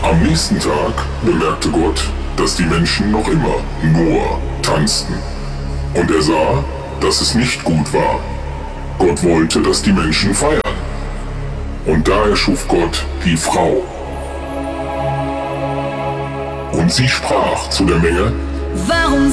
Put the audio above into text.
Am nächsten Tag bemerkte Gott, dass die Menschen noch immer nur tanzten. Und er sah, dass es nicht gut war. Gott wollte, dass die Menschen feiern. Und da erschuf Gott die Frau. Und sie sprach zu der Menge: Warum